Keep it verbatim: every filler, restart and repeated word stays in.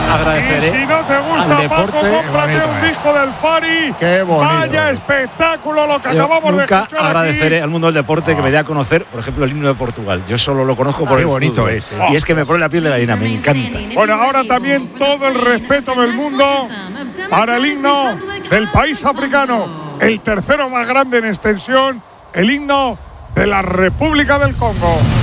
agradeceré. Y si no te gusta, al deporte, Paco, cómprate bonito, un eh. disco del Fari. Qué bonito. Vaya es. espectáculo lo que Yo acabamos de nunca escuchar agradeceré aquí. al mundo del deporte que me dé a conocer, por ejemplo, el himno de Portugal. Yo solo lo conozco por Qué el bonito fútbol. es, eh. Y es que me pone la piel de gallina, me encanta. Bueno, ahora también todo el respeto del mundo para el himno del país africano, el tercero más grande en extensión, el himno de la República del Congo.